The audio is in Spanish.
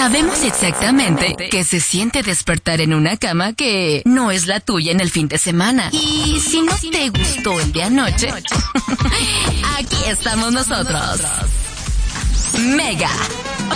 Sabemos exactamente que se siente despertar en una cama que no es la tuya en el fin de semana. Y si no te gustó el de anoche, aquí estamos nosotros. Mega